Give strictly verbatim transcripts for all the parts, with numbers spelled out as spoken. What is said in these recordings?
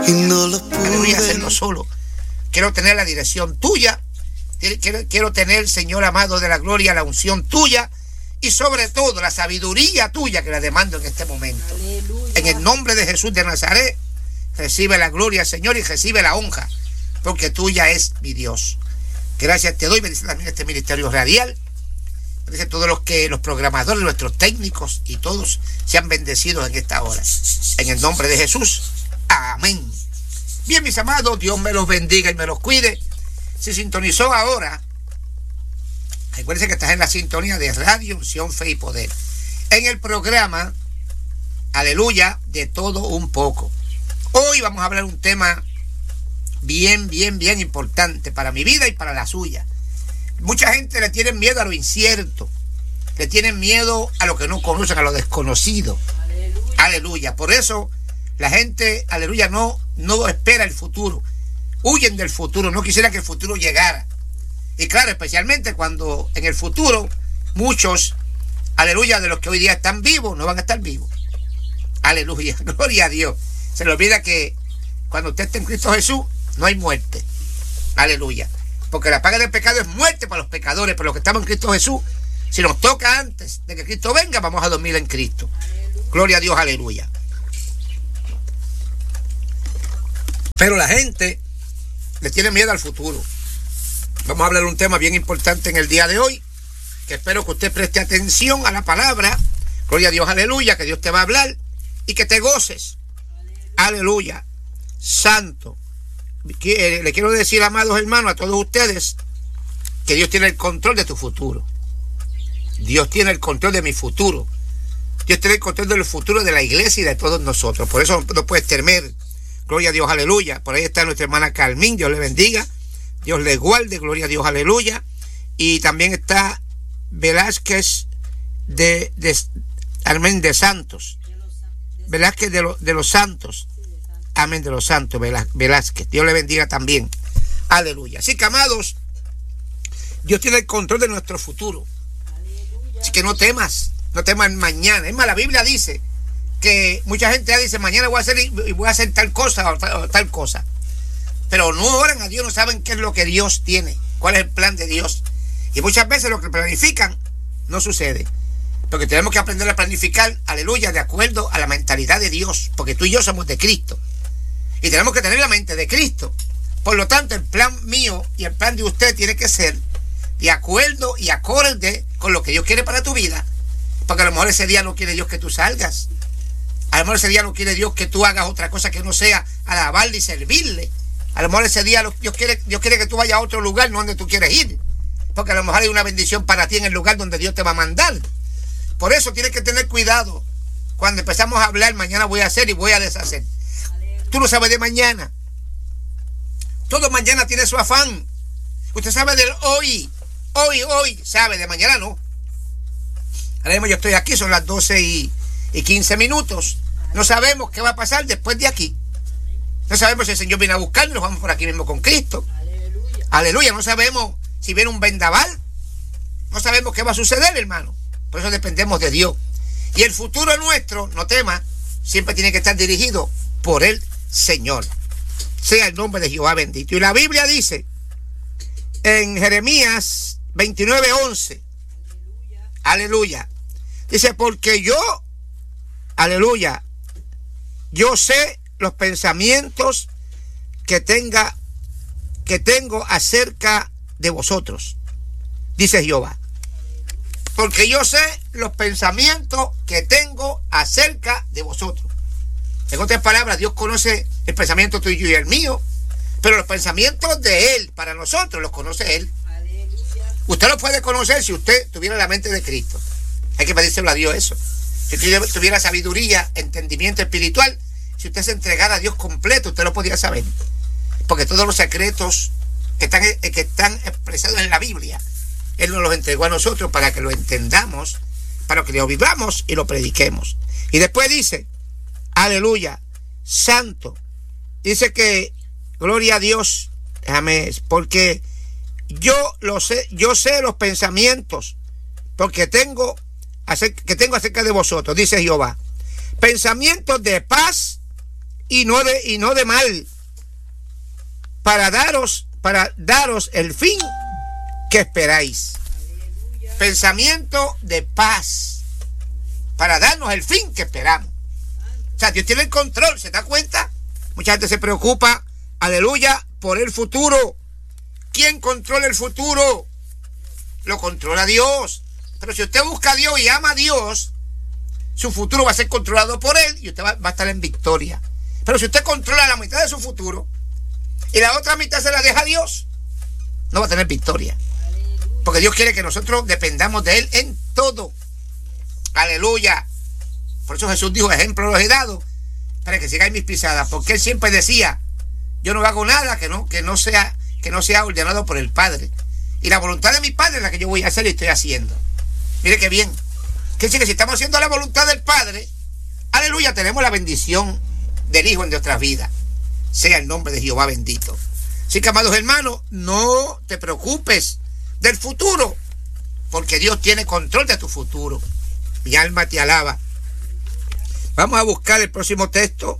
y no lo pude. Aleluya, hacerlo solo. Quiero tener la dirección tuya. Quiero, quiero tener, Señor amado de la gloria, la unción tuya y sobre todo la sabiduría tuya que la demando en este momento. Aleluya. En el nombre de Jesús de Nazaret, recibe la gloria, Señor, y recibe la honra, porque tuya es mi Dios. Gracias te doy. Bendice también este ministerio radial. Bendice a todos los que los programadores, nuestros técnicos y todos sean bendecidos en esta hora. En el nombre de Jesús. Amén. Bien, mis amados, Dios me los bendiga y me los cuide. Se sintonizó ahora. Recuerden que estás en la sintonía de Radio Unción, Fe y Poder. En el programa, aleluya, de todo un poco. Hoy vamos a hablar un tema bien, bien, bien importante para mi vida y para la suya. Mucha gente le tiene miedo a lo incierto. Le tienen miedo a lo que no conocen, a lo desconocido. Aleluya. Aleluya. Por eso la gente, aleluya, no, no espera el futuro. Huyen del futuro, no quisiera que el futuro llegara. Y claro, especialmente cuando en el futuro muchos, aleluya, de los que hoy día están vivos, no van a estar vivos. Aleluya, gloria a Dios. Se le olvida que cuando usted está en Cristo Jesús, no hay muerte. Aleluya. Porque la paga del pecado es muerte para los pecadores, pero los que estamos en Cristo Jesús, si nos toca antes de que Cristo venga, vamos a dormir en Cristo. Aleluya. Gloria a Dios, aleluya. Pero la gente le tiene miedo al futuro. Vamos a hablar de un tema bien importante en el día de hoy, que espero que usted preste atención a la palabra. Gloria a Dios, aleluya, que Dios te va a hablar y que te goces. Aleluya. Aleluya. Santo. Le quiero decir, amados hermanos, a todos ustedes, que Dios tiene el control de tu futuro. Dios tiene el control de mi futuro. Dios tiene el control del futuro de la iglesia y de todos nosotros. Por eso no puedes temer. Gloria a Dios, aleluya. Por ahí está nuestra hermana Carmín, Dios le bendiga, Dios le guarde, gloria a Dios, aleluya. Y también está Velázquez de, de, amén, de Santos. Velázquez de, lo, de los Santos. Amén, de los Santos, Velázquez. Dios le bendiga también. Aleluya. Así que, amados, Dios tiene el control de nuestro futuro. Así que no temas, no temas mañana. Es más, la Biblia dice que mucha gente ya dice, mañana voy a hacer y voy a hacer tal cosa o tal, o tal cosa. Pero no oran a Dios, no saben qué es lo que Dios tiene, cuál es el plan de Dios. Y muchas veces lo que planifican no sucede. Porque tenemos que aprender a planificar, aleluya, de acuerdo a la mentalidad de Dios. Porque tú y yo somos de Cristo. Y tenemos que tener la mente de Cristo. Por lo tanto, el plan mío y el plan de usted tiene que ser de acuerdo y acorde con lo que Dios quiere para tu vida. Porque a lo mejor ese día no quiere Dios que tú salgas. A lo mejor ese día no quiere Dios que tú hagas otra cosa que no sea alabarle y servirle. A lo mejor ese día Dios quiere, Dios quiere que tú vayas a otro lugar, no donde tú quieres ir. Porque a lo mejor hay una bendición para ti en el lugar donde Dios te va a mandar. Por eso tienes que tener cuidado. Cuando empezamos a hablar, mañana voy a hacer y voy a deshacer. Tú no sabes de mañana. Todo mañana tiene su afán. Usted sabe del hoy. Hoy, hoy. Sabe, de mañana no. Ahora mismo yo estoy aquí, son las doce y quince minutos. No sabemos qué va a pasar después de aquí. No sabemos si el Señor viene a buscarnos, vamos por aquí mismo con Cristo. Aleluya. Aleluya. No sabemos si viene un vendaval. No sabemos qué va a suceder, hermano. Por eso dependemos de Dios. Y el futuro nuestro, no temas, siempre tiene que estar dirigido por el Señor. Sea el nombre de Jehová bendito. Y la Biblia dice en Jeremías veintinueve once. Aleluya. Dice, porque yo, aleluya, yo sé los pensamientos que tenga, que tengo acerca de vosotros, dice Jehová. Porque yo sé los pensamientos que tengo acerca de vosotros. En otras palabras, Dios conoce el pensamiento tuyo y el mío, pero los pensamientos de Él, para nosotros, los conoce Él. Aleluya. Usted los puede conocer si usted tuviera la mente de Cristo. Hay que pedírselo a Dios eso. Si usted tuviera sabiduría, entendimiento espiritual, si usted se entregara a Dios completo, usted lo podría saber. Porque todos los secretos que están, que están expresados en la Biblia, Él nos los entregó a nosotros para que lo entendamos, para que lo vivamos y lo prediquemos. Y después dice, aleluya, santo. Dice que, gloria a Dios, déjame, porque yo lo sé, yo sé los pensamientos, porque tengo, que tengo acerca de vosotros, dice Jehová. Pensamientos de paz y no de, y no de mal, para daros, para daros el fin que esperáis. Aleluya. Pensamiento de paz, para darnos el fin que esperamos. O sea, Dios tiene el control, ¿se da cuenta? Mucha gente se preocupa, aleluya, por el futuro. ¿Quién controla el futuro? Lo controla Dios. Pero si usted busca a Dios y ama a Dios, su futuro va a ser controlado por Él y usted va, va a estar en victoria. Pero si usted controla la mitad de su futuro y la otra mitad se la deja a Dios, no va a tener victoria. Porque Dios quiere que nosotros dependamos de Él en todo. Aleluya. Por eso Jesús dijo, ejemplo los he dado, para que sigáis mis pisadas. Porque Él siempre decía, yo no hago nada que no, que no sea, que no sea ordenado por el Padre. Y la voluntad de mi Padre es la que yo voy a hacer y estoy haciendo. Mire qué bien. Que si estamos haciendo la voluntad del Padre, aleluya, tenemos la bendición del Hijo en nuestras vidas. Sea el nombre de Jehová bendito. Así que, amados hermanos, no te preocupes del futuro, porque Dios tiene control de tu futuro. Mi alma te alaba. Vamos a buscar el próximo texto.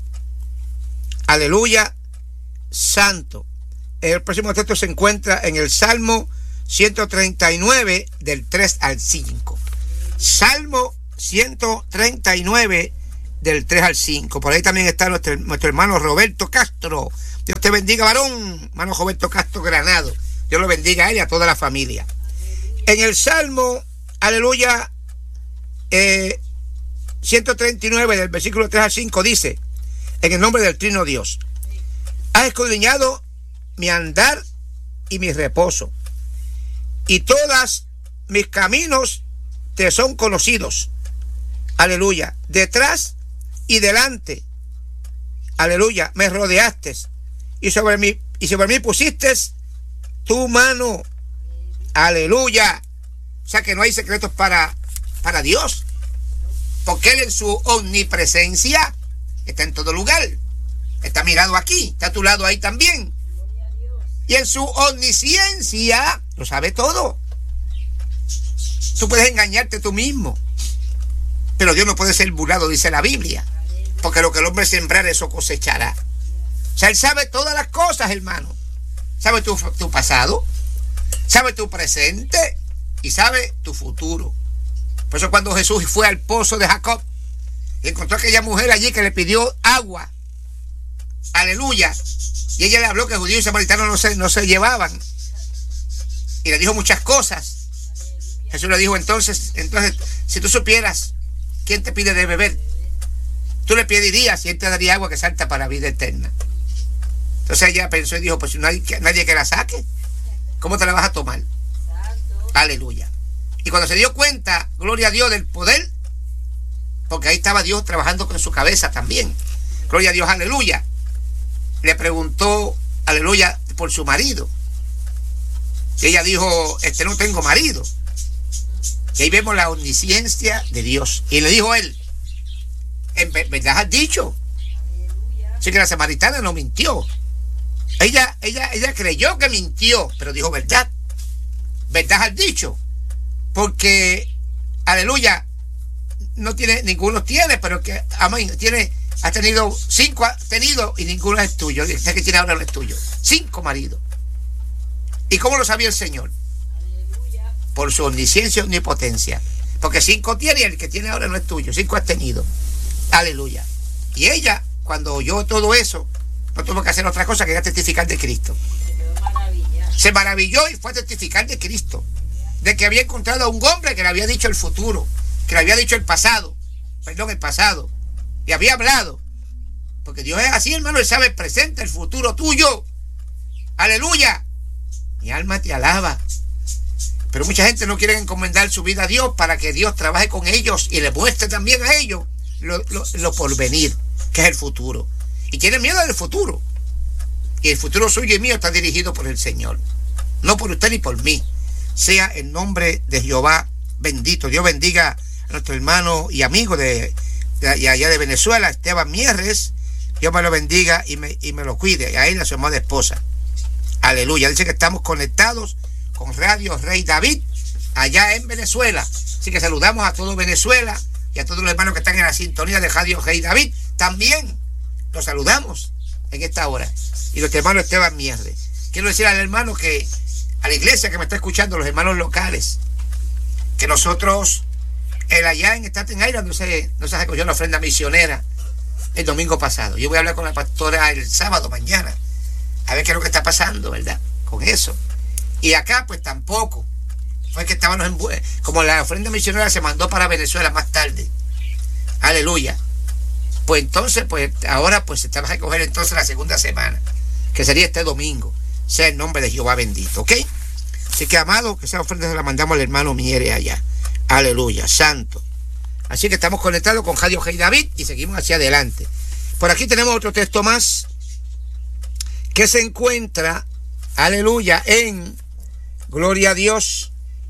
Aleluya, santo. El próximo texto se encuentra en el Salmo ciento treinta y nueve, del tres al cinco. Salmo ciento treinta y nueve, del tres al cinco. Por ahí también está nuestro, nuestro hermano Roberto Castro. Dios te bendiga, varón. Hermano Roberto Castro Granado. Dios lo bendiga a él y a toda la familia. En el Salmo, aleluya, eh, ciento treinta y nueve, del versículo tres al cinco, dice, en el nombre del Trino Dios, has escudriñado mi andar y mi reposo, y todas mis caminos te son conocidos. Aleluya. Detrás y delante, aleluya, me rodeaste, y sobre mí, y sobre mí pusiste tu mano. Aleluya. O sea que no hay secretos para, para Dios, porque Él en su omnipresencia está en todo lugar. Está mirado aquí, está a tu lado ahí también. Y en su omnisciencia lo sabe todo. Tú puedes engañarte tú mismo, pero Dios no puede ser burlado, dice la Biblia, porque lo que el hombre sembrar, eso cosechará. O sea, Él sabe todas las cosas, hermano. Sabe tu, tu pasado, sabe tu presente y sabe tu futuro. Por eso cuando Jesús fue al pozo de Jacob y encontró a aquella mujer allí que le pidió agua, aleluya, y ella le habló que judíos y samaritanos no se, no se llevaban, y le dijo muchas cosas. Jesús le dijo, entonces, entonces, si tú supieras quién te pide de beber, tú le pedirías y Él te daría agua que salta para vida eterna. Entonces ella pensó y dijo, pues si no hay nadie que la saque, ¿cómo te la vas a tomar? Exacto. Aleluya. Y cuando se dio cuenta, gloria a Dios, del poder, porque ahí estaba Dios trabajando con su cabeza también, gloria a Dios, aleluya, le preguntó, aleluya, por su marido. Y ella dijo, este no tengo marido. Y ahí vemos la omnisciencia de Dios. Y le dijo él, en verdad has dicho. Así que la samaritana no mintió. Ella, ella, ella creyó que mintió, pero dijo verdad. Verdad has dicho. Porque, aleluya, no tiene, ninguno tiene, pero que, amén, tiene, ha tenido cinco, ha tenido y ninguno es tuyo. Este que tiene ahora no es tuyo. Cinco maridos. ¿Y cómo lo sabía el Señor? Por su omnisciencia y omnipotencia. Porque cinco tiene y el que tiene ahora no es tuyo. Cinco has tenido. Aleluya. Y ella, cuando oyó todo eso, no tuvo que hacer otra cosa que ir a testificar de Cristo. Se maravilló y fue a testificar de Cristo. De que había encontrado a un hombre que le había dicho el futuro, que le había dicho el pasado. Perdón, el pasado. Y había hablado. Porque Dios es así, hermano. Él sabe el presente, el futuro tuyo. Aleluya. Mi alma te alaba. Pero mucha gente no quiere encomendar su vida a Dios para que Dios trabaje con ellos y le muestre también a ellos lo, lo, lo por venir, que es el futuro. Y tienen miedo del futuro. Y el futuro suyo y mío está dirigido por el Señor. No por usted ni por mí. Sea el nombre de Jehová bendito. Dios bendiga a nuestro hermano y amigo de, de allá de Venezuela, Esteban Mieres. Dios me lo bendiga y me, y me lo cuide. Y a él, a su amada esposa. Aleluya. Dice que estamos conectados con Radio Rey David, allá en Venezuela. Así que saludamos a todo Venezuela y a todos los hermanos que están en la sintonía de Radio Rey David. También Los saludamos en esta hora. Y nuestro hermano Esteban Mierde. Quiero decir al hermano que, a la iglesia que me está escuchando, los hermanos locales, que nosotros, el allá en Staten Island, no se, no se recogió la ofrenda misionera el domingo pasado. Yo voy a hablar con la pastora el sábado mañana, a ver qué es lo que está pasando, ¿verdad? Con eso. Y acá, pues tampoco. Fue que estábamos en... Como la ofrenda misionera se mandó para Venezuela más tarde. Aleluya. Pues entonces, pues ahora pues se está a recoger entonces la segunda semana, que sería este domingo. Sea el nombre de Jehová bendito, ¿ok? Así que, amado, que esa ofrenda se la mandamos al hermano Miere allá. Aleluya, santo. Así que estamos conectados con Radio Rey David y seguimos hacia adelante. Por aquí tenemos otro texto más que se encuentra, aleluya, en, gloria a Dios,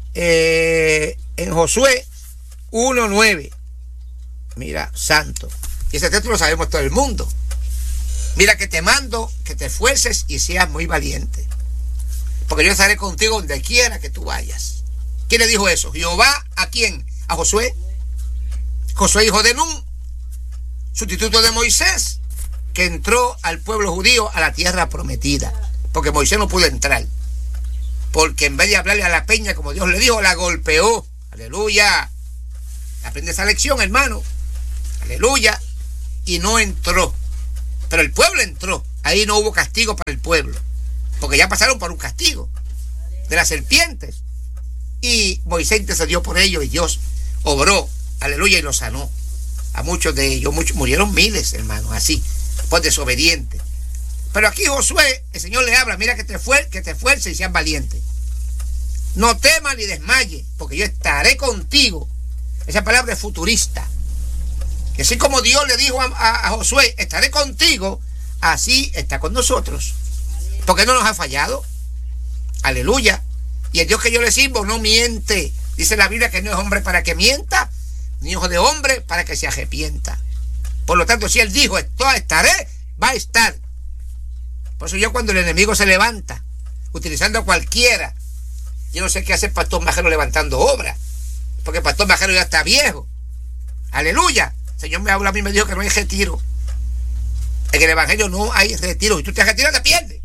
eh, en Josué uno nueve. Mira, santo. Y ese texto lo sabemos todo el mundo. Mira que te mando que te esfuerces y seas muy valiente, porque yo estaré contigo donde quiera que tú vayas. ¿Quién le dijo eso? Jehová, ¿a quién? A Josué. Josué, hijo de Nun, sustituto de Moisés, que entró al pueblo judío a la tierra prometida, porque Moisés no pudo entrar, porque en vez de hablarle a la peña como Dios le dijo, la golpeó. Aleluya. Aprende esa lección, hermano. Aleluya. Y no entró. Pero el pueblo entró. Ahí no hubo castigo para el pueblo, porque ya pasaron por un castigo de las serpientes. Y Moisés intercedió por ellos y Dios obró, aleluya, y los sanó. A muchos de ellos, muchos, murieron miles, hermanos, así, por desobedientes. Pero aquí Josué, el Señor le habla, mira que te, fuer que te esfuerces y seas valiente. No temas ni desmayes, porque yo estaré contigo. Esa palabra es futurista. Que así como Dios le dijo a, a, a Josué, estaré contigo, así está con nosotros. Porque no nos ha fallado. Aleluya. Y el Dios que yo le sirvo no miente. Dice la Biblia que no es hombre para que mienta, ni hijo de hombre para que se arrepienta. Por lo tanto, si Él dijo, esto estaré, va a estar. Por eso yo, cuando el enemigo se levanta, utilizando a cualquiera, yo no sé qué hace el pastor Majero levantando obra, porque el pastor Majero ya está viejo. Aleluya. El Señor me habló a mí y me dijo que no hay retiro. En el evangelio no hay retiro. Si tú te retiras, te pierdes.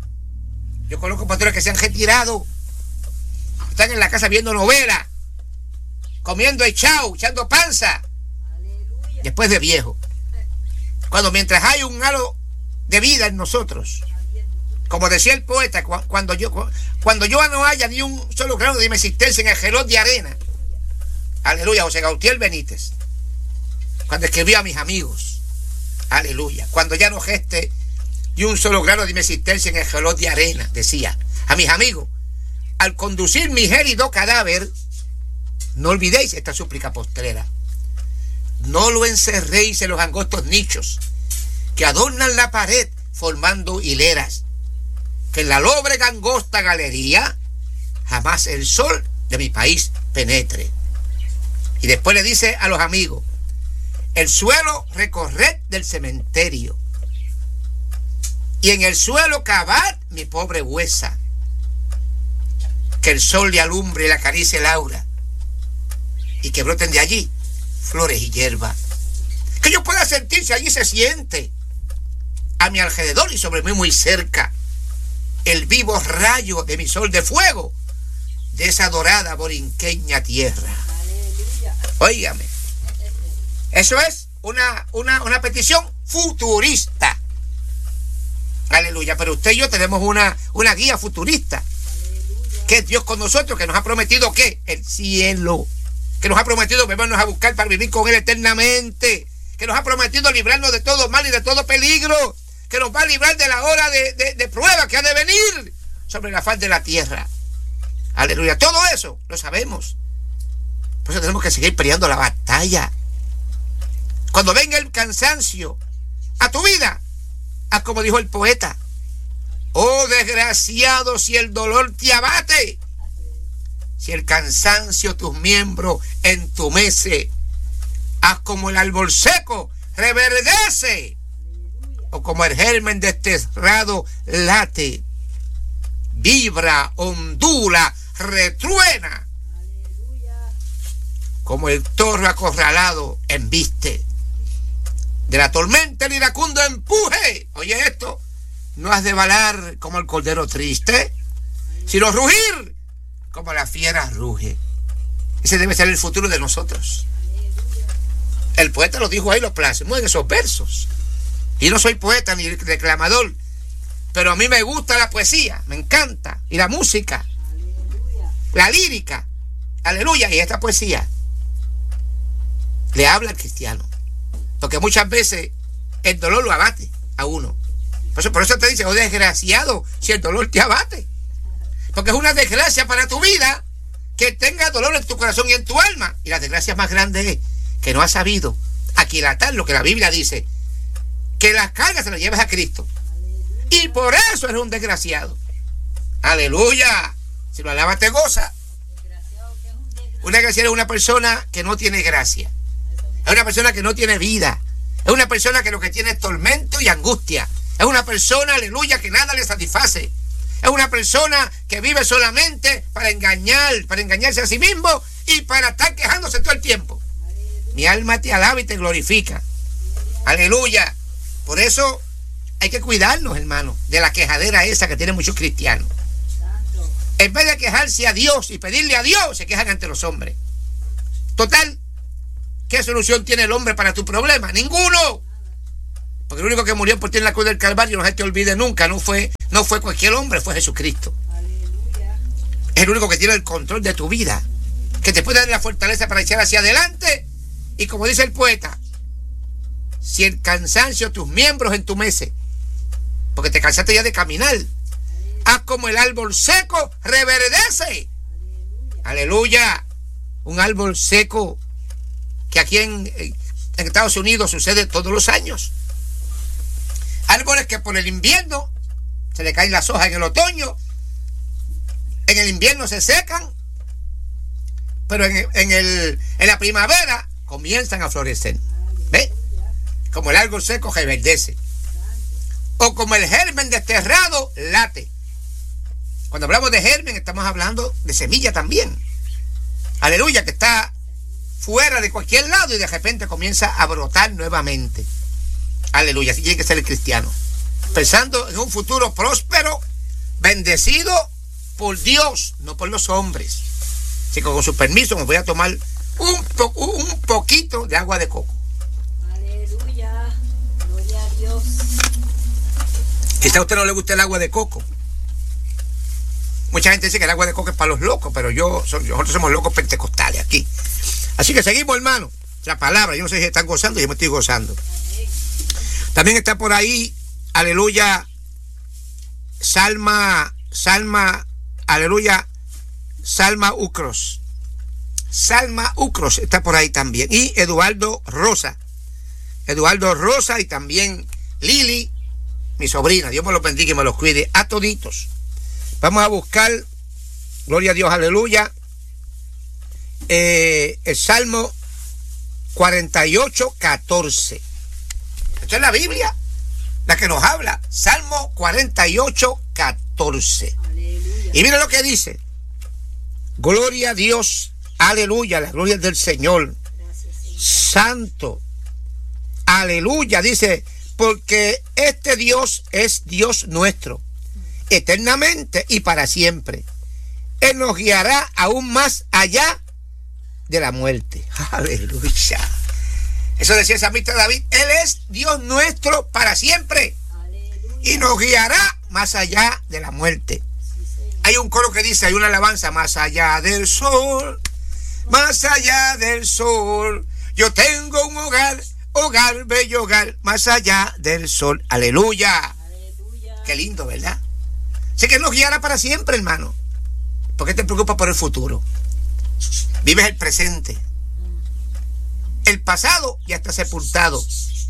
Yo conozco pastores que se han retirado, están en la casa viendo novela, comiendo echao, echando panza. Aleluya. Después de viejo. Cuando mientras hay un halo de vida en nosotros, como decía el poeta, cuando yo cuando yo no haya ni un solo grano de existencia en el reloj de arena. Aleluya. José Gautier Benítez, cuando escribió a mis amigos. Aleluya. Cuando ya no geste ni un solo grano de mi existencia en el reloj de arena, decía a mis amigos, al conducir mi gélido cadáver, no olvidéis esta súplica postrera. No lo encerréis en los angostos nichos que adornan la pared formando hileras, que en la lóbrega angosta galería jamás el sol de mi país penetre. Y después le dice a los amigos, el suelo recorred del cementerio, y en el suelo cavad mi pobre huesa, que el sol le alumbre y le acaricie el aura, y que broten de allí flores y hierba, que yo pueda sentir si allí se siente a mi alrededor y sobre mí muy cerca el vivo rayo de mi sol de fuego de esa dorada borinqueña tierra. Óigame, eso es una, una, una petición futurista. Aleluya. Pero usted y yo tenemos una, una guía futurista, que es Dios con nosotros, que nos ha prometido ¿qué? El cielo, que nos ha prometido volvernos a buscar para vivir con Él eternamente, que nos ha prometido librarnos de todo mal y de todo peligro, que nos va a librar de la hora de, de, de prueba que ha de venir sobre la faz de la tierra. Aleluya. Todo eso lo sabemos. Por eso tenemos que seguir peleando la batalla. Cuando venga el cansancio a tu vida, haz como dijo el poeta, oh desgraciado si el dolor te abate, si el cansancio tus miembros entumece, haz como el árbol seco reverdece, o como el germen desterrado late, vibra, ondula, retruena, como el toro acorralado embiste. De la tormenta el iracundo empuje. Oye esto, no has de balar como el cordero triste, sino rugir como la fiera ruge. Ese debe ser el futuro de nosotros. El poeta lo dijo ahí, lo plasmó en esos versos. Y no soy poeta ni declamador, pero a mí me gusta la poesía, me encanta, y la música, la lírica, aleluya. Y esta poesía le habla al cristiano, porque muchas veces el dolor lo abate a uno. Por eso, por eso te dice, oh desgraciado, si el dolor te abate, porque es una desgracia para tu vida que tenga dolor en tu corazón y en tu alma. Y la desgracia más grande es que no has sabido aquilatar lo que la Biblia dice, que las cargas se las llevas a Cristo, y por eso eres un desgraciado. Aleluya. Si lo alabas te goza. Una desgraciada es una persona que no tiene gracia, es una persona que no tiene vida, es una persona que lo que tiene es tormento y angustia, es una persona, aleluya, que nada le satisface, es una persona que vive solamente para engañar, para engañarse a sí mismo y para estar quejándose todo el tiempo. Mi alma te alaba y te glorifica. Aleluya. Por eso hay que cuidarnos, hermano, de la quejadera esa que tienen muchos cristianos. En vez de quejarse a Dios y pedirle a Dios, se quejan ante los hombres. Total, ¿qué solución tiene el hombre para tu problema? Ninguno. Porque el único que murió por ti en la cruz del Calvario, no se te olvide nunca, no fue, no fue cualquier hombre, fue Jesucristo. Aleluya. Es el único que tiene el control de tu vida, que te puede dar la fortaleza para echar hacia adelante. Y como dice el poeta, si el cansancio tus miembros entumece, porque te cansaste ya de caminar, haz como el árbol seco, reverdece. Aleluya. Un árbol seco que aquí en, en Estados Unidos sucede todos los años. Árboles que por el invierno se le caen las hojas en el otoño, en el invierno se secan, pero en, en, el, en la primavera comienzan a florecer. ¿Ve? Como el árbol seco reverdece. O como el germen desterrado late. Cuando hablamos de germen estamos hablando de semilla también. Aleluya, que está fuera de cualquier lado y de repente comienza a brotar nuevamente. Aleluya, así tiene que ser el cristiano, pensando en un futuro próspero, bendecido por Dios, no por los hombres. Así que con su permiso me voy a tomar un, po un poquito de agua de coco. Aleluya, gloria a Dios. Quizá a usted no le guste el agua de coco. Mucha gente dice que el agua de coco es para los locos, pero yo, nosotros somos locos pentecostales aquí. Así que seguimos, hermano. La palabra, yo no sé si están gozando, yo me estoy gozando. También está por ahí, aleluya, Salma, Salma, aleluya, Salma Ucros. Salma Ucros está por ahí también. Y Eduardo Rosa. Eduardo Rosa y también Lili, mi sobrina. Dios me los bendiga y me los cuide a toditos. Vamos a buscar, gloria a Dios, aleluya, eh, el Salmo cuarenta y ocho, catorce. Esto es la Biblia, la que nos habla. Salmo cuarenta y ocho, catorce. Aleluya. Y mira lo que dice. Gloria a Dios, aleluya, la gloria del Señor. Gracias, Señor. Santo, aleluya, dice, porque este Dios es Dios nuestro, eternamente y para siempre. Él nos guiará aún más allá de la muerte. Aleluya. Eso decía el salmista David. Él es Dios nuestro para siempre. Aleluya. Y nos guiará más allá de la muerte. Sí, hay un coro que dice, hay una alabanza, más allá del sol, más allá del sol, yo tengo un hogar, hogar, bello hogar, más allá del sol. Aleluya. Aleluya. Qué lindo, ¿verdad? Sé que nos guiará para siempre, hermano. ¿Por qué te preocupas por el futuro? Vives el presente. El pasado ya está sepultado.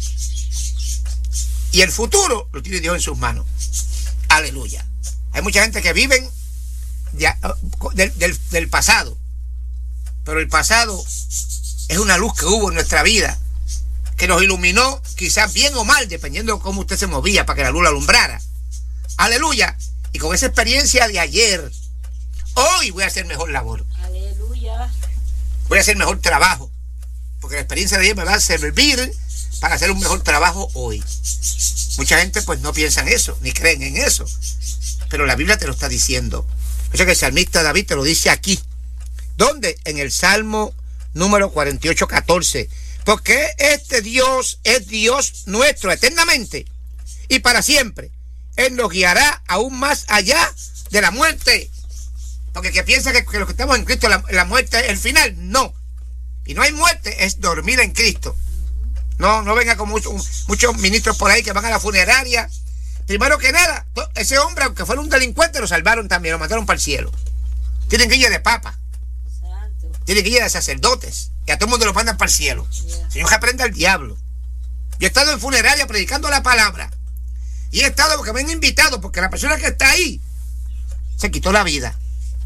Y el futuro lo tiene Dios en sus manos. Aleluya. Hay mucha gente que vive del, del, del pasado. Pero el pasado es una luz que hubo en nuestra vida, que nos iluminó, quizás bien o mal, dependiendo de cómo usted se movía para que la luz la alumbrara. Aleluya. Y con esa experiencia de ayer, hoy voy a hacer mejor labor. Aleluya. Voy a hacer mejor trabajo, porque la experiencia de ayer me va a servir para hacer un mejor trabajo hoy. Mucha gente pues no piensa en eso, ni creen en eso. Pero la Biblia te lo está diciendo. O sea que el salmista David te lo dice aquí. ¿Dónde? En el Salmo número cuarenta y ocho, catorce. Porque este Dios es Dios nuestro eternamente y para siempre. Él nos guiará aún más allá de la muerte. Porque el que piensa que, que los que estamos en Cristo, la, la muerte es el final, no. Y no hay muerte, es dormir en Cristo. No, no venga con mucho, muchos ministros por ahí que van a la funeraria. Primero que nada, ese hombre, aunque fuera un delincuente, lo salvaron también, lo mandaron para el cielo. Tienen guía de papa. Santo. Tienen guía de sacerdotes. Y a todo el mundo lo mandan para el cielo. Yeah. Señor, que aprenda el diablo. Yo he estado en funeraria predicando la palabra. Y he estado porque me han invitado, porque la persona que está ahí se quitó la vida.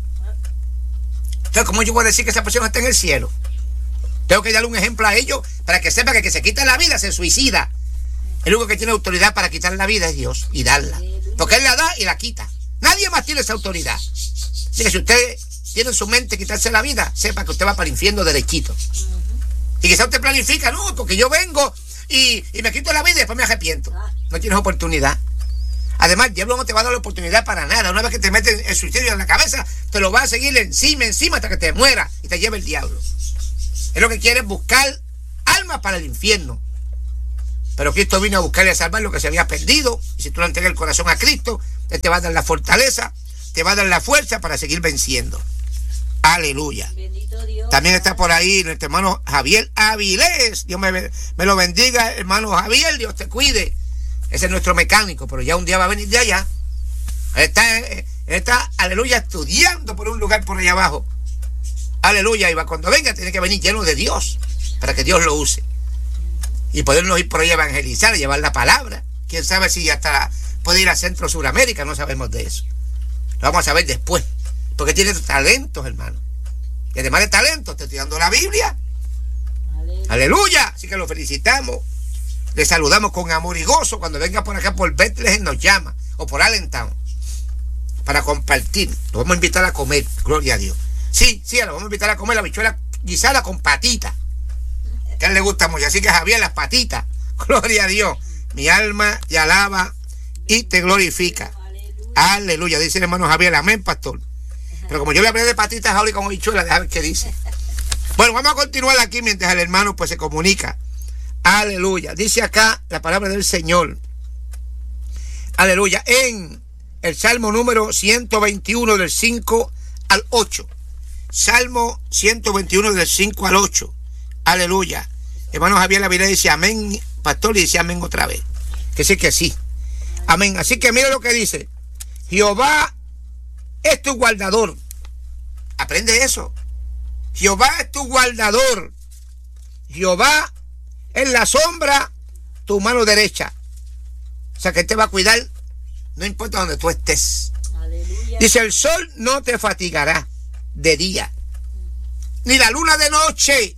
Entonces, ¿cómo yo voy a decir que esa persona está en el cielo? Tengo que darle un ejemplo a ellos para que sepa que el que se quita la vida se suicida. El único que tiene autoridad para quitar la vida es Dios y darla. Porque Él la da y la quita. Nadie más tiene esa autoridad. Así que si usted tiene en su mente quitarse la vida, sepa que usted va para el infierno derechito. Y quizá usted planifica, no, porque yo vengo y, y me quito la vida y después me arrepiento. No tienes oportunidad. Además, el diablo no te va a dar la oportunidad para nada. Una vez que te meten el suicidio en la cabeza, te lo va a seguir encima, encima hasta que te muera y te lleve el diablo. Es lo que quiere, buscar almas para el infierno. Pero Cristo vino a buscar y a salvar lo que se había perdido. Y si tú le entregas el corazón a Cristo, Él te va a dar la fortaleza, te va a dar la fuerza para seguir venciendo. Aleluya. Bendito Dios. También está por ahí nuestro hermano Javier Avilés. Dios me, me lo bendiga, hermano Javier. Dios te cuide. Ese es nuestro mecánico, pero ya un día va a venir de allá. Él está, él está, aleluya, estudiando por un lugar por allá abajo. Aleluya. Y va, cuando venga tiene que venir lleno de Dios para que Dios lo use. Y podernos ir por ahí a evangelizar, a llevar la palabra. Quién sabe si hasta puede ir a Centro Suramérica, no sabemos de eso. Lo vamos a saber después. Porque tiene talentos, hermano. Y además de talentos, te estoy dando la Biblia. Aleluya. Aleluya. Así que lo felicitamos. Le saludamos con amor y gozo. Cuando venga por acá por Bethlehem nos llama. O por Allentown. Para compartir. Lo vamos a invitar a comer. Gloria a Dios. Sí, sí, lo vamos a invitar a comer la bichuela guisada con patita. Que a él le gusta mucho. Así que Javier, las patitas. Gloria a Dios. Mi alma te alaba y te glorifica. Aleluya. Aleluya. Dice el hermano Javier. Amén, pastor. Pero como yo voy a hablar de patitas ahora y con bichuela, déjame ver qué dice. Bueno, vamos a continuar aquí mientras el hermano pues se comunica. Aleluya. Dice acá la palabra del Señor. Aleluya. En el Salmo número ciento veintiuno del cinco al ocho. Salmo ciento veintiuno del cinco al ocho. Aleluya. Hermano Javier la Biblia dice amén, pastor, y dice amén otra vez. Que sí, que sí. Amén. Así que mira lo que dice. Jehová es tu guardador. Aprende eso. Jehová es tu guardador. Jehová es la sombra, tu mano derecha. O sea que Él te va a cuidar, no importa donde tú estés. Aleluya. Dice, el sol no te fatigará de día, ni la luna de noche.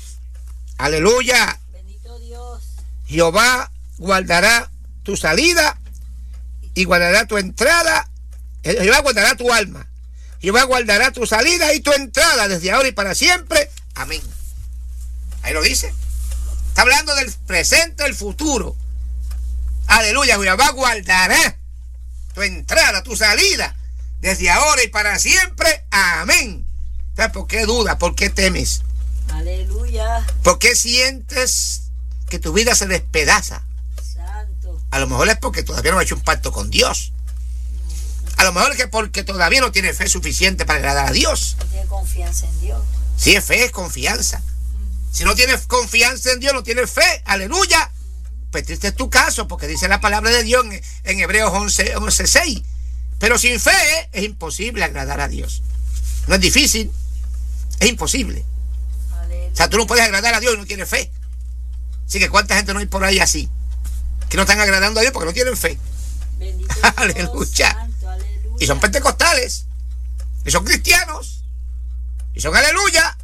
Aleluya. Bendito Dios. Jehová guardará tu salida y guardará tu entrada. Jehová guardará tu alma. Jehová guardará tu salida y tu entrada desde ahora y para siempre. Amén. Ahí lo dice. Está hablando del presente, el futuro. Aleluya. Jehová guardará tu entrada, tu salida desde ahora y para siempre. Amén. Entonces, ¿por qué dudas? ¿Por qué temes? Aleluya. ¿Por qué sientes que tu vida se despedaza? Santo. A lo mejor es porque todavía no has hecho un pacto con Dios. A lo mejor es que porque todavía no tiene fe suficiente para agradar a Dios. No tiene confianza en Dios. Sí, es fe, es confianza. Mm. Si no tienes confianza en Dios, no tienes fe. Aleluya. Mm. Pues triste es tu caso, porque dice la palabra de Dios en, en Hebreos once, once, seis. Pero sin fe es imposible agradar a Dios. No es difícil, es imposible. Aleluya. O sea, tú no puedes agradar a Dios y no tienes fe. Así que cuánta gente no hay por ahí así, que no están agradando a Dios porque no tienen fe. Bendito aleluya. Santo, aleluya. Y son pentecostales, y son cristianos, y son aleluya.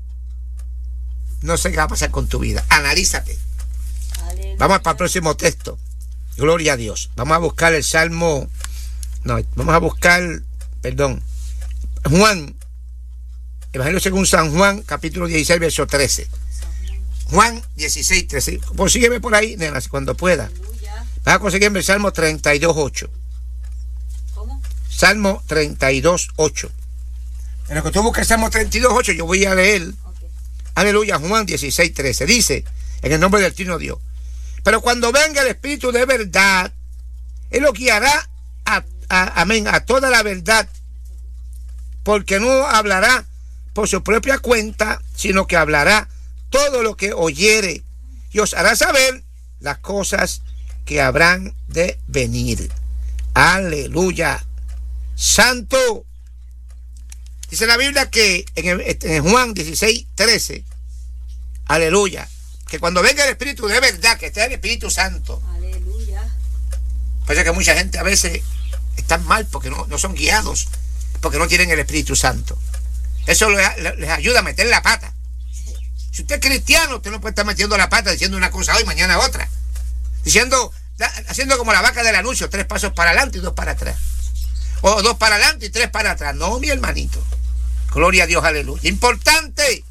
No sé qué va a pasar con tu vida. Analízate. Aleluya. Vamos para el próximo texto. Gloria a Dios. Vamos a buscar el Salmo. No, vamos a buscar, perdón, Juan, Evangelio según San Juan, capítulo dieciséis, verso trece. Juan dieciséis, trece. Consígueme por ahí, nena, cuando pueda. Aleluya. Vas a conseguirme el Salmo treinta y dos, ocho. ¿Cómo? Salmo treinta y dos, ocho. En lo que tú buscas el Salmo treinta y dos, ocho, yo voy a leer. Okay. Aleluya, Juan dieciséis, trece. Dice, en el nombre del Trino Dios. Pero cuando venga el Espíritu de verdad, Él lo guiará a, a, amén, a toda la verdad. Porque no hablará por su propia cuenta, sino que hablará todo lo que oyere y os hará saber las cosas que habrán de venir. Aleluya. Santo. Dice la Biblia que en, el, en Juan dieciséis, trece, aleluya, que cuando venga el Espíritu de verdad, que esté el Espíritu Santo. Aleluya. Parece que mucha gente a veces están mal porque no, no son guiados, porque no tienen el Espíritu Santo. Eso les, les ayuda a meter la pata. Si usted es cristiano, usted no puede estar metiendo la pata diciendo una cosa hoy, mañana otra. Diciendo, haciendo como la vaca del anuncio, tres pasos para adelante y dos para atrás. O dos para adelante y tres para atrás. No, mi hermanito. Gloria a Dios, aleluya. Importante.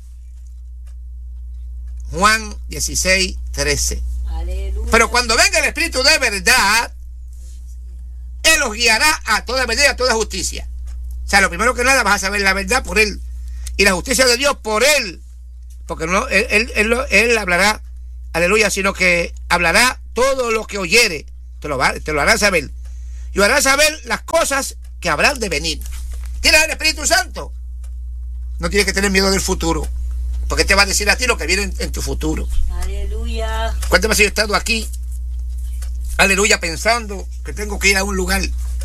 Juan dieciséis, trece. Aleluya. Pero cuando venga el Espíritu de verdad, Él los guiará a toda verdad y a toda justicia. O sea, lo primero que nada vas a saber la verdad por Él. Y la justicia de Dios por Él. Porque no, él, él, él, él hablará, aleluya, sino que hablará todo lo que oyere. Te lo, va, te lo hará saber. Y hará saber las cosas que habrán de venir. ¿Tienes el Espíritu Santo? No tienes que tener miedo del futuro. Porque te va a decir a ti lo que viene en, en tu futuro. Aleluya. ¿Cuántas veces he estado aquí? Aleluya, pensando que tengo que ir a un lugar.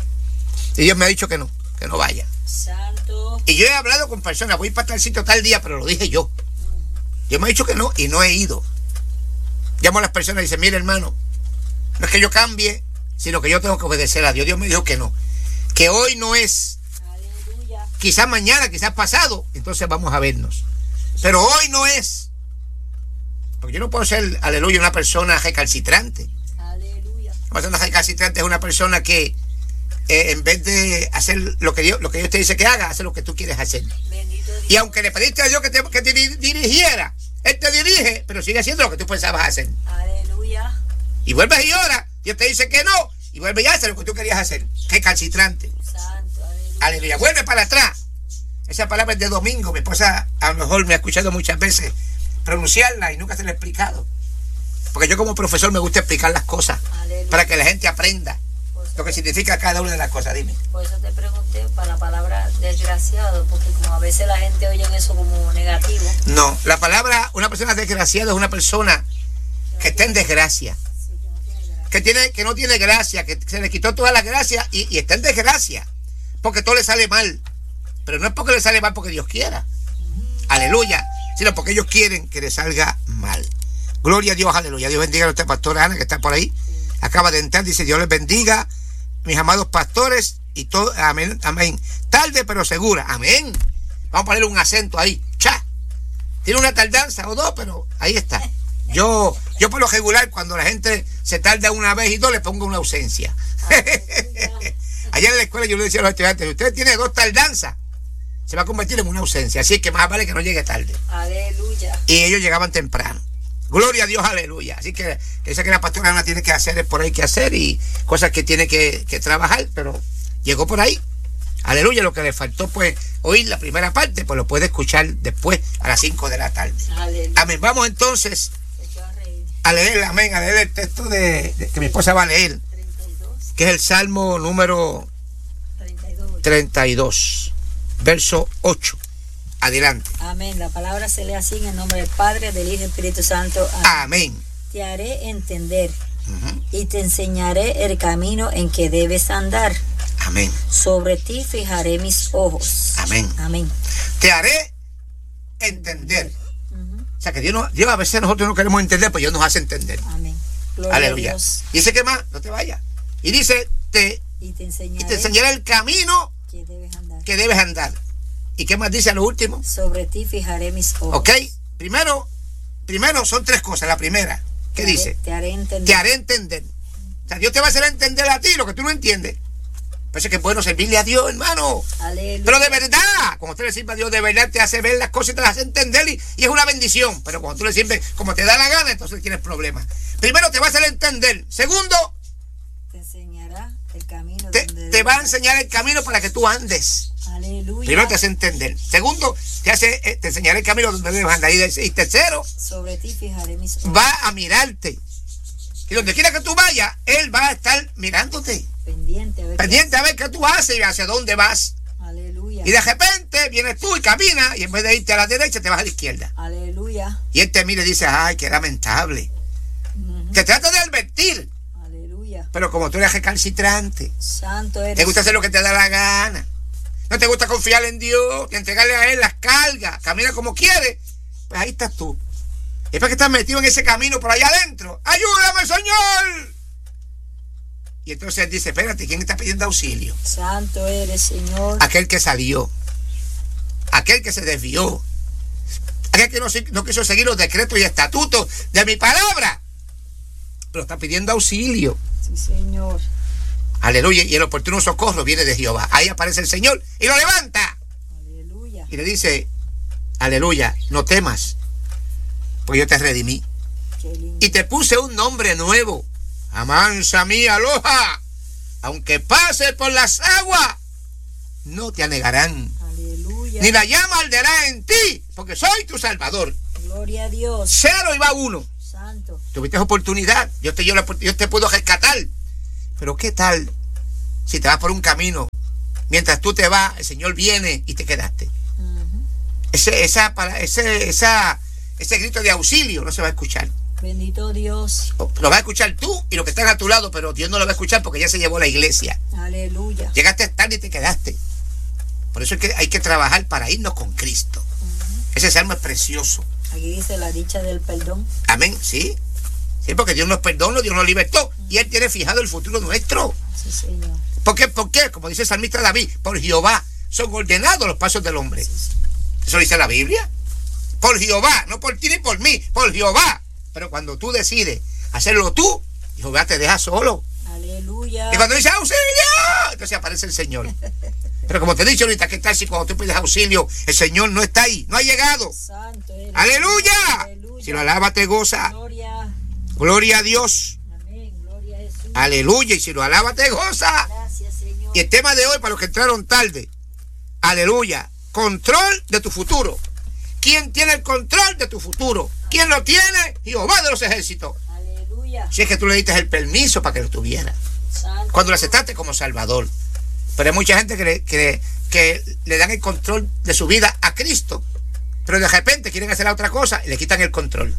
Y Dios me ha dicho que no, que no vaya. Santo. Y yo he hablado con personas, voy para tal sitio tal día, pero lo dije yo. Dios me ha dicho que no y no he ido. Llamo a las personas y dicen, mire hermano, no es que yo cambie, sino que yo tengo que obedecer a Dios. Dios me dijo que no. Que hoy no es. Aleluya. Quizás mañana, quizás pasado, entonces vamos a vernos. Pero hoy no es. Porque yo no puedo ser, aleluya, una persona recalcitrante. Aleluya. Una persona recalcitrante es una persona que eh, en vez de hacer lo que Dios, lo que Dios te dice que haga, hace lo que tú quieres hacer. Bendito Dios. Y aunque le pediste a Dios que te, que te dirigiera, Él te dirige, pero sigue haciendo lo que tú pensabas hacer. Aleluya. Y vuelves y oras, Dios te dice que no, y vuelves y haces lo que tú querías hacer. Qué calcitrante. Santo. Aleluya. Aleluya. Vuelve para atrás. Esa palabra es de domingo. Mi esposa a lo mejor me ha escuchado muchas veces pronunciarla y nunca se la he explicado. Porque yo como profesor me gusta explicar las cosas. Aleluya. Para que la gente aprenda lo que te, significa cada una de las cosas. Dime. por eso te pregunté para la palabra desgraciado, porque como a veces la gente oye eso como negativo. No, la palabra, una persona desgraciada es una persona que está en desgracia. Sí, que no tiene gracia. Que, tiene, que no tiene gracia, que se le quitó toda la gracia y, y está en desgracia. Porque todo le sale mal. Pero no es porque le sale mal porque Dios quiera. Aleluya. Sino porque ellos quieren que le salga mal. Gloria a Dios, aleluya. Dios bendiga a nuestra pastora Ana que está por ahí. Acaba de entrar, dice Dios les bendiga, mis amados pastores y todo, amén, amén. Tarde pero segura, amén. Vamos a ponerle un acento ahí. Cha. Tiene una tardanza o dos, pero ahí está. Yo, yo por lo regular, cuando la gente se tarda una vez y dos, le pongo una ausencia. Ayer en la escuela yo le decía a los estudiantes, si usted tiene dos tardanzas, se va a convertir en una ausencia. Así que más vale que no llegue tarde. Aleluya. Y ellos llegaban temprano. Gloria a Dios, aleluya. Así que esa que la pastora Ana tiene que hacer es por ahí que hacer y cosas que tiene que, que trabajar, pero llegó por ahí. Aleluya. Lo que le faltó pues oír la primera parte, pues lo puede escuchar después a las cinco de la tarde. Aleluya. Amén. Vamos entonces Se echó a reír. a leer, amén, a leer el texto de, de que mi esposa va a leer, treinta y dos. que es el Salmo número treinta y dos. treinta y dos, verso ocho. Adelante. Amén. La palabra se lee así en el nombre del Padre, del Hijo y del Espíritu Santo. Amén. Amén. Te haré entender Uh-huh. y te enseñaré el camino en que debes andar. Amén. Sobre ti fijaré mis ojos. Amén. Amén. Te haré entender. Uh-huh. O sea que Dios, no, Dios a veces nosotros no queremos entender, pues Dios nos hace entender. Amén. Gloria Aleluya. a Dios. Dice que más, no te vayas. Y dice, te, Y te y enseñaré, te enseñaré el camino que debes andar. que debes andar. ¿Y qué más dice a lo último? Sobre ti fijaré mis ojos. Ok, primero, primero son tres cosas. La primera, ¿qué Te haré- dice? Te haré entender. Te haré entender. O sea, Dios te va a hacer entender a ti lo que tú no entiendes. Por eso es que es bueno servirle a Dios, hermano. Aleluya. Pero de verdad, cuando usted le sirve a Dios de verdad, te hace ver las cosas y te las hace entender y, y es una bendición. Pero cuando tú le sirves como te da la gana, entonces tienes problemas. Primero te va a hacer entender. Segundo, te enseñará el camino. Te, donde te va a debes. enseñar el camino para que tú andes. Aleluya. Primero te hace entender. Segundo, te, hace, te enseñará el camino donde debes andar. Y tercero, Sobre ti fijaré mis ojos. va a mirarte. Y donde quiera que tú vayas, Él va a estar mirándote. Pendiente a ver. Pendiente a ver qué tú haces y hacia dónde vas. Aleluya. Y de repente vienes tú y caminas y en vez de irte a la derecha te vas a la izquierda. Aleluya. Y Él te mira y dice, ay, qué lamentable. Uh-huh. Te trata de advertir. Aleluya. Pero como tú eres recalcitrante, Santo eres. te gusta hacer lo que te da la gana. No te gusta confiar en Dios, y entregarle a Él las cargas, camina como quieres. Pues ahí estás tú. Es para que estás metido en ese camino por allá adentro. ¡Ayúdame, Señor! Y entonces Él dice, espérate, ¿quién está pidiendo auxilio? Santo eres, Señor. Aquel que salió. Aquel que se desvió. Aquel que no, no quiso seguir los decretos y estatutos de mi palabra. Pero está pidiendo auxilio. Sí, Señor. Aleluya. Y el oportuno socorro viene de Jehová. Ahí aparece el Señor y lo levanta. Aleluya. Y le dice, aleluya, no temas, porque yo te redimí. Qué lindo. Y te puse un nombre nuevo. Amansa mía, aloja. Aunque pase por las aguas, no te anegarán. Aleluya. Ni la llama arderá en ti, porque soy tu Salvador. Gloria a Dios. Cero y va uno. Santo. Tuviste oportunidad. Yo te, yo, la, yo te puedo rescatar. Pero ¿qué tal si te vas por un camino? Mientras tú te vas, el Señor viene y te quedaste. Uh-huh. Ese, esa, ese, esa, ese grito de auxilio no se va a escuchar. Bendito Dios. Lo vas a escuchar tú y los que están a tu lado, pero Dios no lo va a escuchar porque ya se llevó la iglesia. Aleluya. Llegaste tarde y te quedaste. Por eso es que hay que trabajar para irnos con Cristo. Uh-huh. Ese salmo es precioso. Aquí dice la dicha del perdón. Amén, sí. Sí, porque Dios nos perdonó, Dios nos libertó. Y Él tiene fijado el futuro nuestro. Sí, Señor. ¿Por qué? ¿Por qué? Como dice el salmista David, por Jehová son ordenados los pasos del hombre. Sí, Señor. Eso dice la Biblia. Por Jehová, no por ti ni por mí, por Jehová. Pero cuando tú decides hacerlo tú, Jehová te deja solo. Aleluya. Y cuando dice auxilio, entonces aparece el Señor. Pero como te he dicho ahorita, ¿qué tal si cuando tú pides auxilio, el Señor no está ahí, no ha llegado? Santo eres. ¡Aleluya! Aleluya. Si lo alaba, te goza. Gloria. Gloria a Dios. Amén. Gloria a Jesús. Aleluya. Y si lo alaba, te goza. Gracias, Señor. Y el tema de hoy, para los que entraron tarde, aleluya, control de tu futuro. ¿Quién tiene el control de tu futuro? ¿Quién lo tiene? Jehová de los ejércitos. Aleluya. Si es que tú le diste el permiso para que lo tuviera, Santo. cuando lo aceptaste como Salvador. Pero hay mucha gente que le, que, que le dan el control de su vida a Cristo, pero de repente quieren hacer otra cosa y le quitan el control.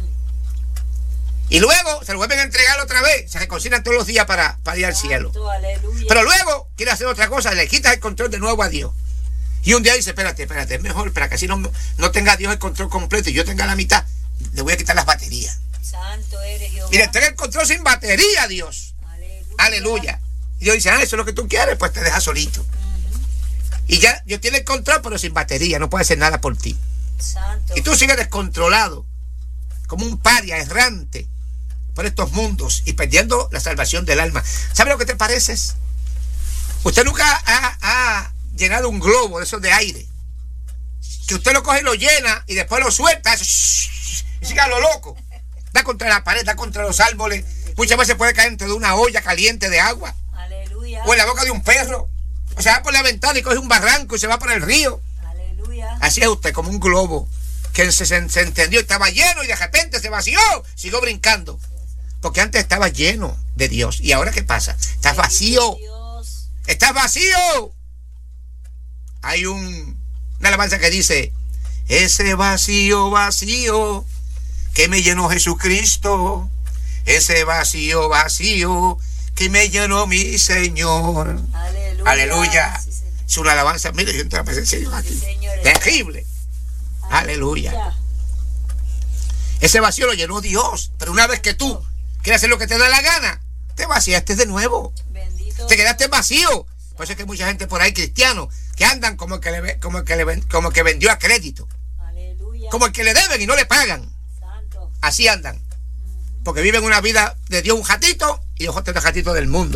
Y luego se lo vuelven a entregar otra vez, se reconcilian todos los días para, para ir al cielo. Santo, aleluya. Pero luego quiere hacer otra cosa, le quitas el control de nuevo a Dios. Y un día dice, espérate, espérate, es mejor para que así no, no tenga Dios el control completo y yo tenga la mitad, le voy a quitar las baterías. Santo eres Jehová. Y le entrega el control sin batería a Dios. Aleluya. Aleluya. Y Dios dice, ah, eso es lo que tú quieres, pues te deja solito. Uh-huh. Y ya Dios tiene el control, pero sin batería, no puede hacer nada por ti. Santo. Y tú sigues descontrolado, como un paria errante por estos mundos y perdiendo la salvación del alma. ¿Sabe lo que te pareces? Usted nunca ha, ha llenado un globo de esos de aire, que usted lo coge y lo llena y después lo suelta y sigue a lo loco, da contra la pared, da contra los árboles, muchas veces puede caer dentro de una olla caliente de agua. Aleluya. O en la boca de un perro, o se va por la ventana y coge un barranco y se va por el río. Aleluya. Así es usted, como un globo que se, se, se entendió, estaba lleno y de repente se vació, siguió brincando, porque antes estaba lleno de Dios. ¿Y ahora qué pasa? Estás vacío. Dios. Estás vacío. Hay un, una alabanza que dice, ese vacío, vacío que me llenó Jesucristo, ese vacío, vacío que me llenó mi Señor. Aleluya. Aleluya. Sí, Señor. Es una alabanza, mire, yo entré a presencia de Dios aquí. Sí, Señor. Terrible. Aleluya. Ese vacío lo llenó Dios. Pero una vez que tú quieres hacer lo que te da la gana, te vaciaste de nuevo. Bendito. Te quedaste vacío. Por eso es que hay mucha gente por ahí, cristianos, que andan como que le, como que le, como que vendió a crédito. Aleluya. Como el que le deben y no le pagan. Santo. Así andan. Porque viven una vida de Dios un ratito y otro ratito del mundo.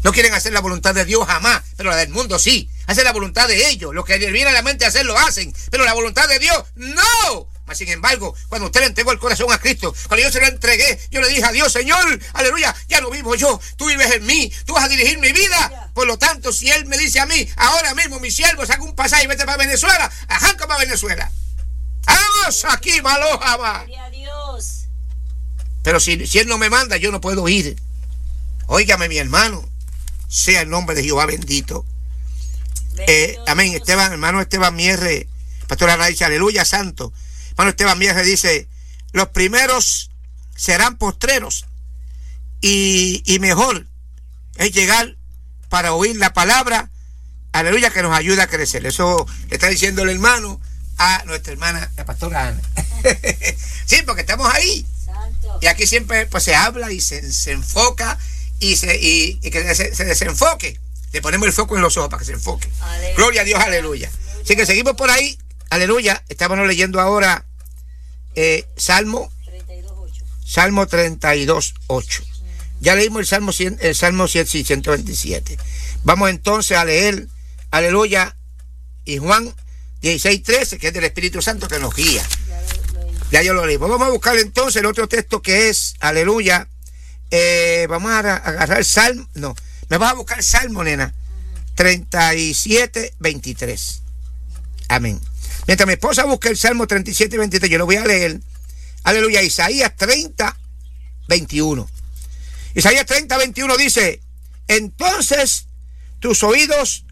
No quieren hacer la voluntad de Dios jamás, pero la del mundo sí. Hacen la voluntad de ellos. Lo que les viene a la mente hacer lo hacen, pero la voluntad de Dios, ¡no! Mas sin embargo, cuando usted le entregó el corazón a Cristo, cuando yo se lo entregué, yo le dije a Dios, Señor, aleluya, ya no vivo yo, tú vives en mí, tú vas a dirigir mi vida. Por lo tanto, si Él me dice a mí, ahora mismo, mi siervo, saca un pasaje y vete para Venezuela, arranca para Venezuela. ¡Vamos aquí, Malojaba! Pero si, si Él no me manda, yo no puedo ir. Óigame, mi hermano, sea el nombre de Jehová bendito. Eh, amén. Esteban, hermano Esteban Mierre, pastor Ana dice, aleluya, santo. Hermano Esteban Mierre dice, los primeros serán postreros y, y mejor es llegar para oír la palabra, aleluya, que nos ayuda a crecer. Eso le está diciendo el hermano a nuestra hermana, la pastora Ana. Sí, porque estamos ahí. Santo. Y aquí siempre pues se habla y se, se enfoca y, se, y, y que se, se desenfoque. Le ponemos el foco en los ojos para que se enfoque. Aleluya. Gloria a Dios, aleluya. Así que seguimos por ahí, aleluya. Estábamos leyendo ahora eh, Salmo treinta y dos, ocho. Salmo treinta y dos, ocho. Uh-huh. Ya leímos el Salmo, cien, el Salmo ciento veintisiete. Vamos entonces a leer, aleluya, y Juan dieciséis, trece, que es del Espíritu Santo que nos guía. Ya, lo, lo ya yo lo leí. Vamos a buscar entonces el otro texto que es, aleluya, eh, vamos a agarrar el Salmo, no. Me vas a buscar el Salmo, nena. treinta y siete, veintitrés. Amén. Mientras mi esposa busca el Salmo treinta y siete, veintitrés, yo lo voy a leer. Aleluya. Isaías treinta, veintiuno. Isaías treinta, veintiuno dice, entonces tus oídos